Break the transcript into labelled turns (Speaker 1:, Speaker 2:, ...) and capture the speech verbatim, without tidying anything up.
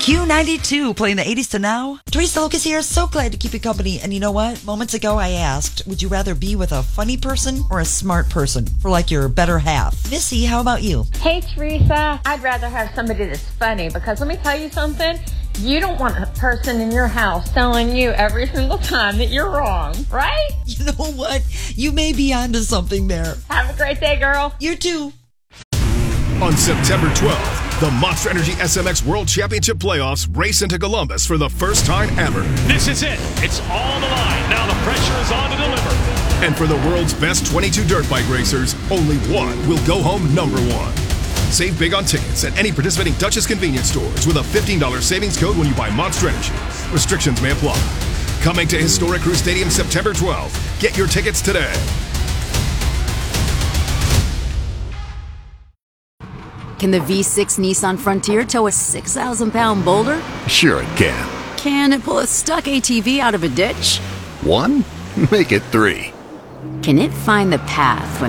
Speaker 1: Q ninety-two, playing the eighties to now. Teresa Lucas here, so glad to keep you company. And you know what? Moments ago I asked, would you rather be with a funny person or a smart person for like your better half? Missy, how about you?
Speaker 2: Hey Teresa, I'd rather have somebody that's funny, because let me tell you something. You don't want a person in your house telling you every single time that you're wrong, right?
Speaker 1: You know what? You may be onto something there.
Speaker 2: Have a great day, girl.
Speaker 1: You too.
Speaker 3: On September twelfth, the Monster Energy S M X World Championship Playoffs race into Columbus for the first time ever.
Speaker 4: This is it. It's all the line. Now the pressure is on to deliver.
Speaker 3: And for the world's best twenty-two dirt bike racers, only one will go home number one. Save big on tickets at any participating Duchess convenience stores with a fifteen dollars savings code when you buy Monster Energy. Restrictions may apply. Coming to Historic Crew Stadium September twelfth. Get your tickets today.
Speaker 5: Can the V six Nissan Frontier tow a six thousand pound boulder?
Speaker 6: Sure it can.
Speaker 5: Can it pull a stuck A T V out of a ditch?
Speaker 6: One? Make it three.
Speaker 5: Can it find the path when